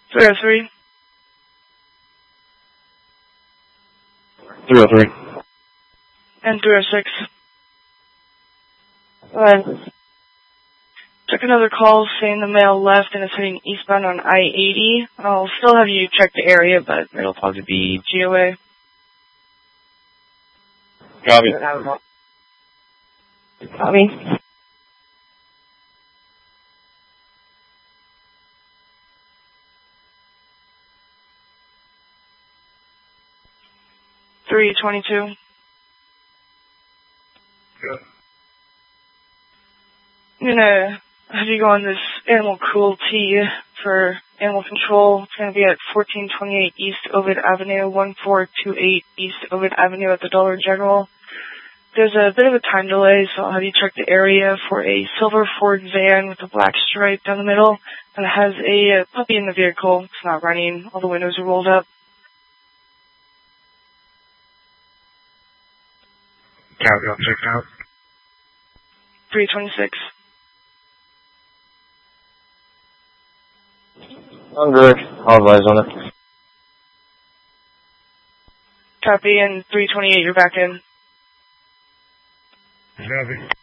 303. 303. And 306. Go ahead. Took another call saying the mail left and it's heading eastbound on I-80. I'll still have you check the area, but it'll probably be GOA. Copy. Copy. Three 22. Good. I'm gonna have you go on this animal cruelty for animal control. It's gonna be at 1428 East Ovid Avenue, 1428 East Ovid Avenue at the Dollar General. There's a bit of a time delay, so I'll have you check the area for a silver Ford van with a black stripe down the middle, and it has a puppy in the vehicle. It's not running. All the windows are rolled up. Copy, I'll check it out. 326. I'm good. I'll advise on it. Copy, and 328, you're back in. Copy.